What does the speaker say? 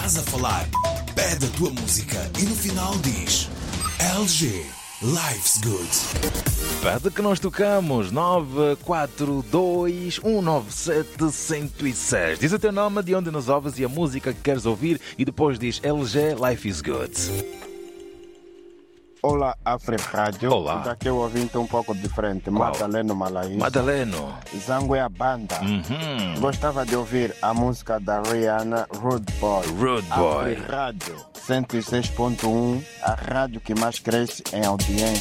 estás a falar, pede a tua música e no final diz LG, Life's Good. Pede que nós tocamos 942-197-106. Diz o teu nome, de onde nos ouves e a música que queres ouvir e depois diz LG, Life is Good. Olá, África Rádio. Olá. Daqui eu ouvi um pouco diferente. Qual? Madaleno Malaís. Madaleno. Zango é a banda. Gostava de ouvir a música da Rihanna, Rude Boy. Rude Boy. África Rádio 106.1, a rádio que mais cresce em audiência.